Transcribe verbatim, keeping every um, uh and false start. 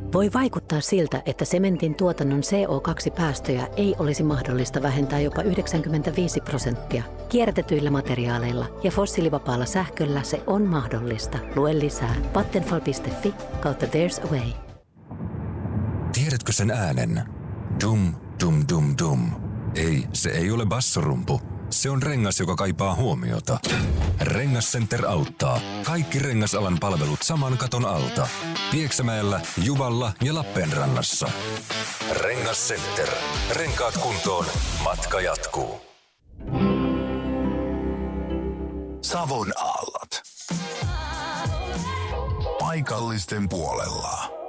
Voi vaikuttaa siltä, että sementin tuotannon C O kaksi päästöjä ei olisi mahdollista vähentää jopa yhdeksänkymmentäviisi prosenttia. Kierrätetyillä materiaaleilla ja fossiilivapaalla sähköllä se on mahdollista. Lue lisää vattenfall piste fi kautta there's a way. Tiedätkö sen äänen? Dum, dum, dum, dum. Ei, se ei ole bassorumpu. Se on rengas, joka kaipaa huomiota. Rengascenter auttaa. Kaikki rengasalan palvelut saman katon alta. Pieksämäellä, Juvalla ja Lappeenrannassa. Rengascenter. Renkaat kuntoon. Matka jatkuu. Savon aallot. Paikallisten puolella.